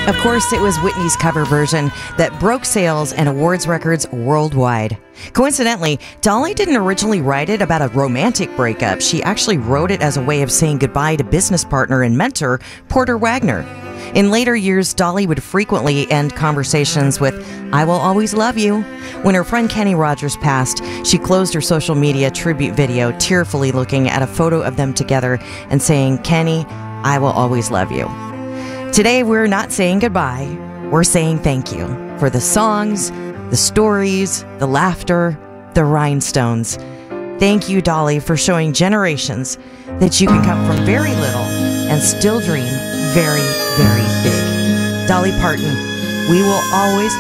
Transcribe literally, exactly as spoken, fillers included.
Of course, it was Whitney's cover version that broke sales and awards records worldwide. Coincidentally, Dolly didn't originally write it about a romantic breakup. She actually wrote it as a way of saying goodbye to business partner and mentor, Porter Wagoner. In later years, Dolly would frequently end conversations with, "I will always love you." When her friend Kenny Rogers passed, she closed her social media tribute video, tearfully looking at a photo of them together and saying, "Kenny, I will always love you." Today, we're not saying goodbye. We're saying thank you for the songs, the stories, the laughter, the rhinestones. Thank you, Dolly, for showing generations that you can come from very little and still dream very, very big. Dolly Parton, we will always